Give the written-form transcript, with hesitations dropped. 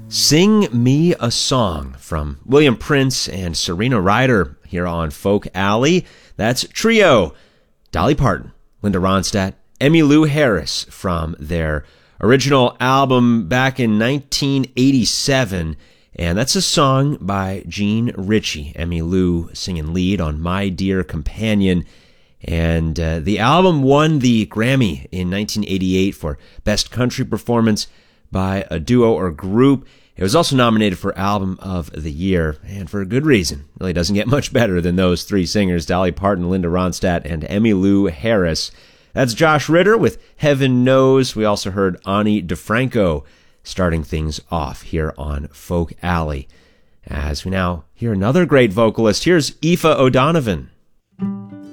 Sing Me a Song from William Prince and Serena Ryder here on Folk Alley. That's Trio, Dolly Parton, Linda Ronstadt, Emmylou Harris from their original album back in 1987. And that's a song by Gene Ritchie, Emmylou singing lead on My Dear Companion. And the album won the Grammy in 1988 for Best Country Performance by a Duo or Group. It was also nominated for Album of the Year, and for a good reason. It really doesn't get much better than those three singers, Dolly Parton, Linda Ronstadt, and Emmylou Harris. That's Josh Ritter with Heaven Knows. We also heard Ani DeFranco starting things off here on Folk Alley. As we now hear another great vocalist, here's Aoife O'Donovan.